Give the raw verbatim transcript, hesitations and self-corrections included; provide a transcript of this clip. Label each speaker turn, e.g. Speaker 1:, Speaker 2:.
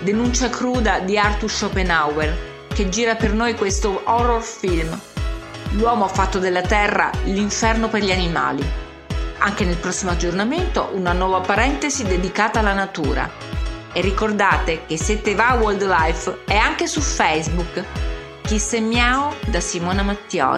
Speaker 1: denuncia cruda di Arthur Schopenhauer, che gira per noi questo horror film. L'uomo ha fatto della Terra l'inferno per gli animali. Anche nel prossimo aggiornamento una nuova parentesi dedicata alla natura. E ricordate che Sette Va Wildlife è anche su Facebook. Kiss e Miau da Simona Mattioli.